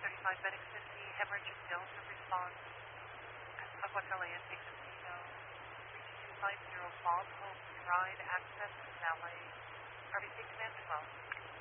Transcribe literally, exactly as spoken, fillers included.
thirty-five, medic fifty, hemorrhage of Delta response. Of what L A S takes a Kilo, three two two five zero, Bob Hope, ride access to valet. R B C Command twelve.